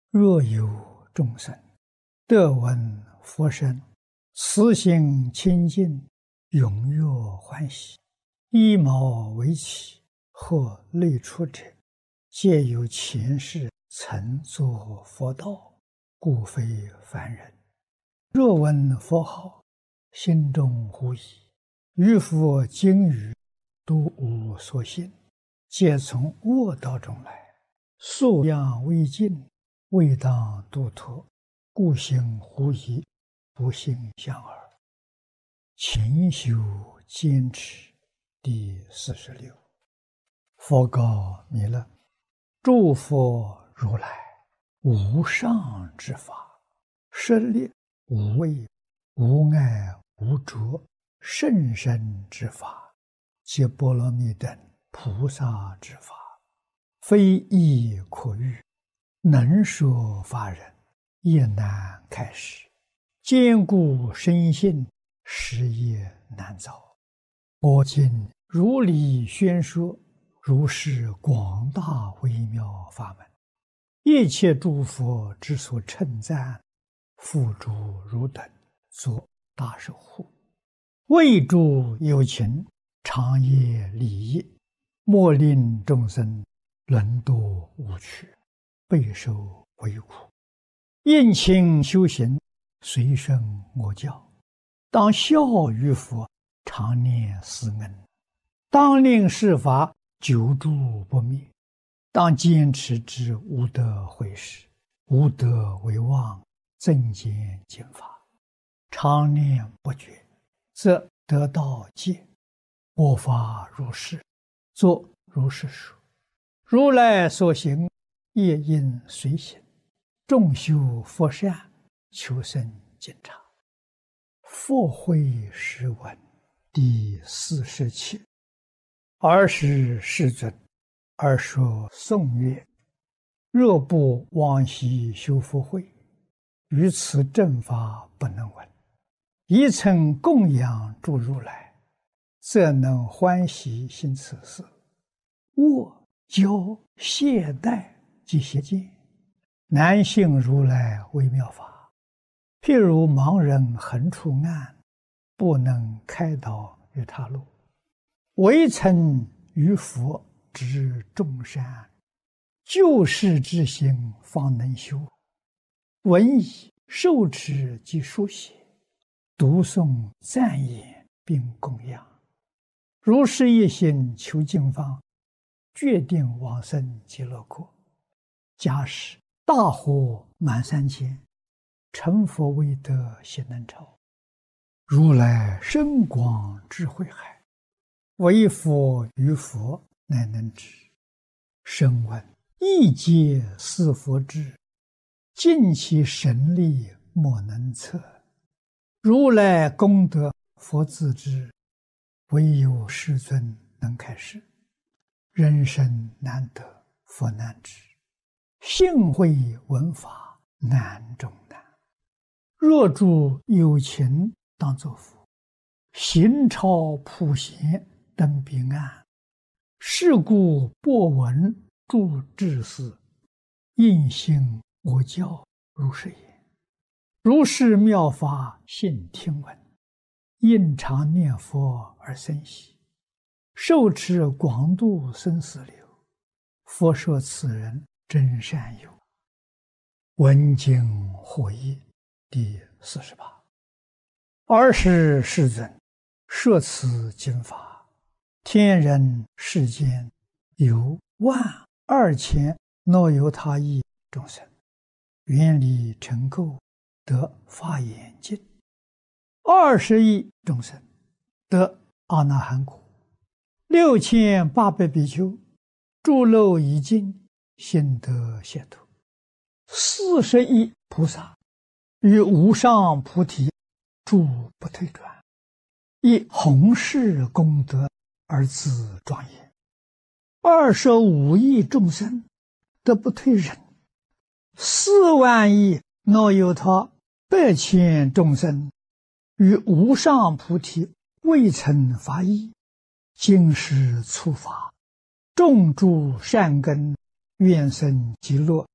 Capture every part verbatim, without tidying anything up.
若有众生得闻佛声，慈心清净，踊跃欢喜，衣毛为起，或类出者，皆有前世曾作佛道，故非凡人。若闻佛号，心中狐疑，于佛经语，都无所信，皆从恶道中来，素养未尽，未当度脱，故行狐疑，不信相耳。勤修坚持。第四十六。佛告弥勒：诸佛如来无上之法，舍利无畏无碍无着甚深之法，皆波罗蜜等菩萨之法，非易可喻，能说法人也难开示，坚固深信，实业难遭。我今如理宣说，如是广大微妙法门，一切诸佛之所称赞，付诸汝等作大守护，为诸有情，长夜利益，莫令众生沦堕无趣，备受为苦。应勤修行，随顺我教，当效于佛，常念思恩，当令世法久住不灭，当坚持之无得毁失，无得为妄，增减经法，常念不绝，则得道戒。我法如是，作如是说。如来所行，业应随行，众修佛善，求生净察。佛慧诗文第四十七。尔时世尊，尔说颂曰：若不往昔修福慧，于此正法不能闻。一曾供养诸如来，则能欢喜行此事。恶骄懈怠及邪见，难信如来微妙法。譬如盲人横出暗，不能开导于他路。唯曾于佛知众善，救世之心方能修。闻已受持及书写，读诵赞言并供养，如是一心求经方，决定往生极乐国。假使大火满三千，成佛未得悉能超。如来深广智慧海，唯佛于佛乃能知。声闻亦皆似佛智，尽其神力莫能测。如来功德佛自知，唯有世尊能开示。人生难得佛难知，信会闻法难中难。若诸有情当作佛，行超普贤登彼岸。是故播闻诸智士，应信我教如是言。如是妙法信听闻，应常念佛而生喜，受持广度生死流。佛说此人真善友。闻经获益第四十八。尔时世尊，摄此经法，天人世间有万二千若由他亿众生，愿力成垢，得法眼净。二十亿众生得阿那含果，六千八百比丘诸漏已尽，心得解脱。四十亿菩萨于无上菩提住不退转，以弘誓功德而自庄严。二十五亿众生得不退忍，四万亿若有他百千众生于无上菩提未曾发意，今世触法，种诸善根，愿生极乐，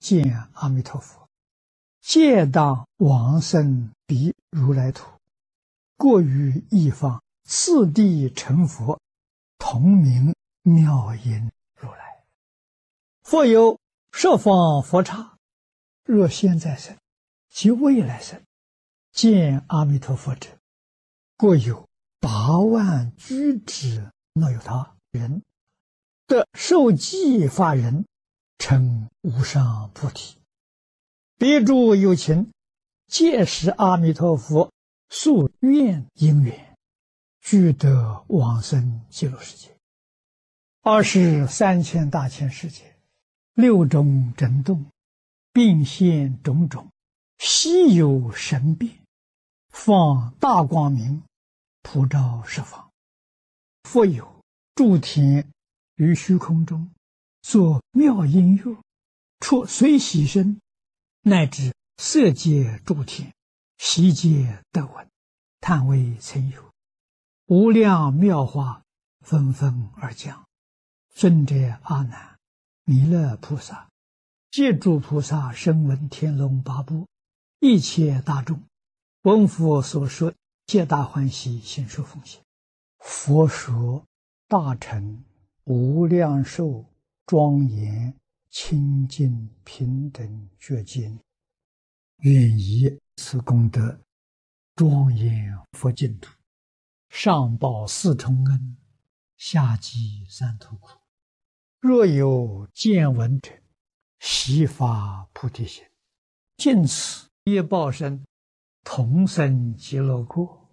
见阿弥陀佛，皆当往生彼如来土，过于一方，次第成佛，同名妙音如来。复有十方佛刹，若现在生及未来生，见阿弥陀佛者，过有八万居之若有他人，得受记法人，成无上菩提。彼诸有情，皆是阿弥陀佛宿愿因缘，俱得往生极乐世界。二十三千大千世界，六种震动，并现种种，稀有神变，放大光明，普照十方。复有诸天于虚空中，作妙音乐，出随喜声，乃至色界诸天，悉皆得闻，叹为曾有。无量妙话纷纷而讲。尊者阿难，弥勒菩萨，借诸菩萨声闻天龙八部，一切大众，闻佛所说，皆大欢喜，信受奉行。佛说大乘无量寿庄严清净平等觉经，愿以此功德庄严佛净土，上报四重恩，下济三途苦。若有见闻者，悉发菩提心，尽此业报身，同生极乐国。